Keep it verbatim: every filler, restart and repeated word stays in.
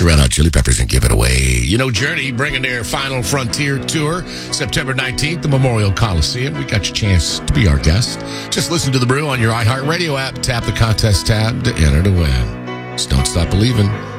the Red Hot Chili Peppers and give it away. You know, Journey bringing their Final Frontier tour September nineteenth, the Memorial Coliseum. We got your chance to be our guest. Just listen to The Brew on your iHeartRadio app. Tap the contest tab to enter to win. Just don't stop believing.